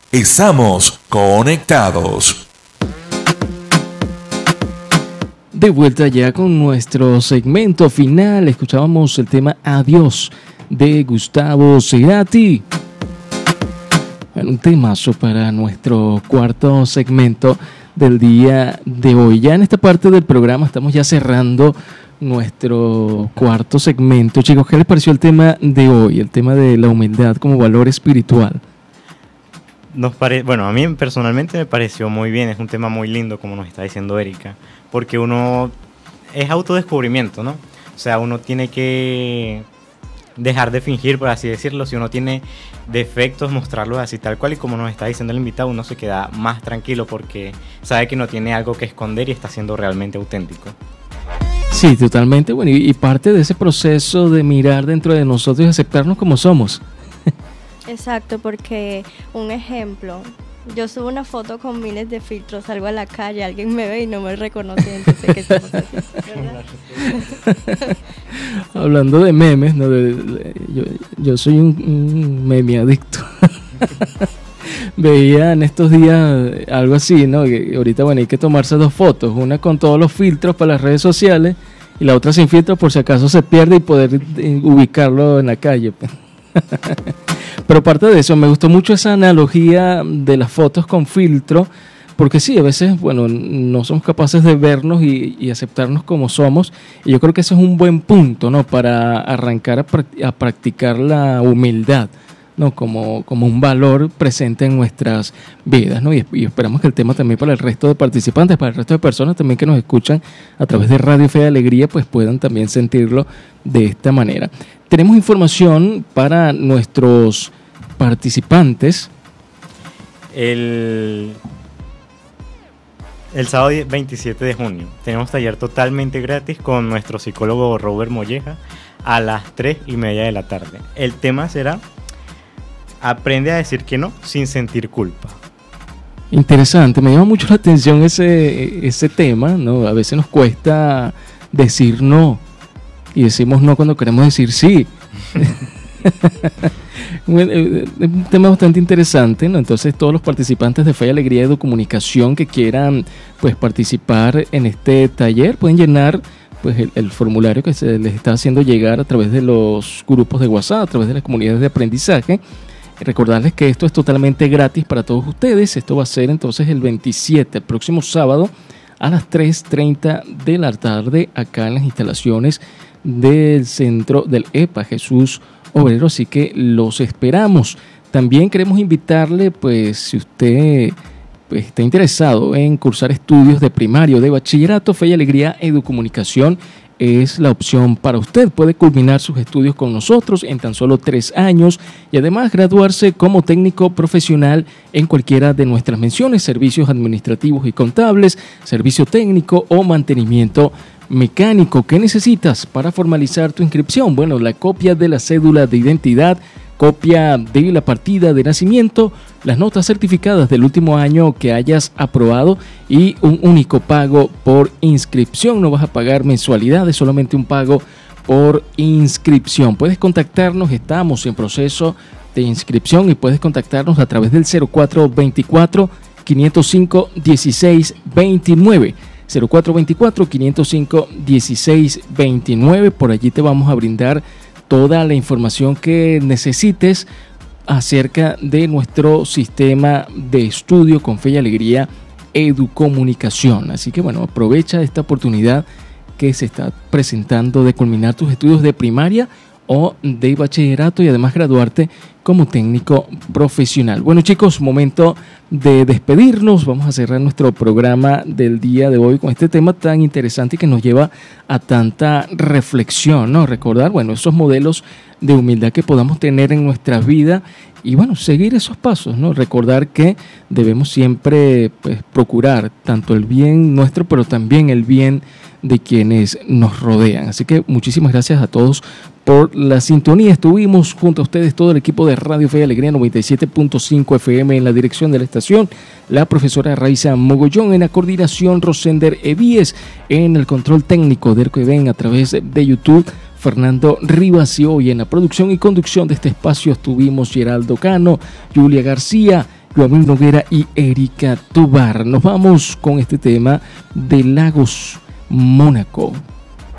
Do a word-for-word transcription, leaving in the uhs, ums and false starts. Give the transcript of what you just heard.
Estamos conectados. De vuelta ya con nuestro segmento final, escuchábamos el tema Adiós de Gustavo Cerati. Bueno, un temazo para nuestro cuarto segmento del día de hoy. Ya en esta parte del programa estamos ya cerrando nuestro cuarto segmento. Chicos, ¿qué les pareció el tema de hoy? El tema de la humildad como valor espiritual. Nos pare... Bueno, a mí personalmente me pareció muy bien, es un tema muy lindo como nos está diciendo Erika, porque uno es autodescubrimiento, ¿no? O sea, uno tiene que dejar de fingir, por así decirlo. Si uno tiene defectos, mostrarlos así tal cual, y como nos está diciendo el invitado, uno se queda más tranquilo porque sabe que no tiene algo que esconder y está siendo realmente auténtico. Sí, totalmente. Bueno, y, y parte de ese proceso de mirar dentro de nosotros y aceptarnos como somos. Exacto, porque un ejemplo, yo subo una foto con miles de filtros, salgo a la calle, alguien me ve y no me reconoce, entonces ¿qué estamos haciendo? Hablando de memes, ¿no? de, de, yo, yo soy un, un meme adicto. Veía en estos días algo así, ¿no? Que ahorita, bueno, hay que tomarse dos fotos, una con todos los filtros para las redes sociales y la otra sin filtros por si acaso se pierde y poder ubicarlo en la calle. Pero aparte de eso, me gustó mucho esa analogía de las fotos con filtro, porque sí, a veces, bueno, no somos capaces de vernos y, y aceptarnos como somos, y yo creo que ese es un buen punto, ¿no? Para arrancar a, pract- a practicar la humildad, ¿no? Como, como un valor presente en nuestras vidas, ¿no? Y, y esperamos que el tema también para el resto de participantes, para el resto de personas también que nos escuchan a través de Radio Fe y Alegría, pues puedan también sentirlo de esta manera. Tenemos información para nuestros participantes. El, el sábado veintisiete de junio tenemos taller totalmente gratis con nuestro psicólogo Robert Molleja a las tres y media de la tarde. El tema será Aprende a decir que no sin sentir culpa. Interesante, me llama mucho la atención ese, ese tema, ¿no? A veces nos cuesta decir no y decimos no cuando queremos decir sí. Es un tema bastante interesante, ¿no? Entonces todos los participantes de Fe y Alegría de Comunicación que quieran pues participar en este taller pueden llenar pues el, el formulario que se les está haciendo llegar a través de los grupos de WhatsApp, a través de las comunidades de aprendizaje. Recordarles que esto es totalmente gratis para todos ustedes. Esto va a ser entonces el veintisiete, el próximo sábado a las tres y media de la tarde acá en las instalaciones del centro del E P A Jesús Obrero, así que los esperamos. También queremos invitarle, pues si usted pues, está interesado en cursar estudios de primario, de bachillerato, Fe y Alegría Educomunicación es la opción para usted. Puede culminar sus estudios con nosotros en tan solo tres años y además graduarse como técnico profesional en cualquiera de nuestras menciones: servicios administrativos y contables, servicio técnico o mantenimiento mecánico. ¿Qué necesitas para formalizar tu inscripción? Bueno, la copia de la cédula de identidad, copia de la partida de nacimiento, las notas certificadas del último año que hayas aprobado y un único pago por inscripción. No vas a pagar mensualidades, solamente un pago por inscripción. Puedes contactarnos, estamos en proceso de inscripción y puedes contactarnos a través del cero cuatro veinticuatro, quinientos cinco, dieciséis veintinueve. cero cuatro veinticuatro, quinientos cinco, dieciséis veintinueve. Por allí te vamos a brindar toda la información que necesites acerca de nuestro sistema de estudio con Fe y Alegría Educomunicación. Así que bueno, aprovecha esta oportunidad que se está presentando de culminar tus estudios de primaria o de bachillerato y además graduarte como técnico profesional. Bueno, chicos, momento de despedirnos. Vamos a cerrar nuestro programa del día de hoy con este tema tan interesante que nos lleva a tanta reflexión, ¿no? Recordar, bueno, esos modelos de humildad que podamos tener en nuestra vida y, bueno, seguir esos pasos, ¿no? Recordar que debemos siempre, pues, procurar tanto el bien nuestro, pero también el bien de quienes nos rodean. Así que muchísimas gracias a todos por la sintonía. Estuvimos junto a ustedes todo el equipo de Radio Fe y Alegría noventa y siete punto cinco F M en la dirección de la estación, la profesora Raiza Mogollón en la coordinación, Rosender Evíes en el control técnico, Derco Eben a través de YouTube, Fernando Rivas, y hoy en la producción y conducción de este espacio estuvimos Geraldo Cano, Julia García Joamil Noguera y Erika Tobar. Nos vamos con este tema de Lagos, Mónaco.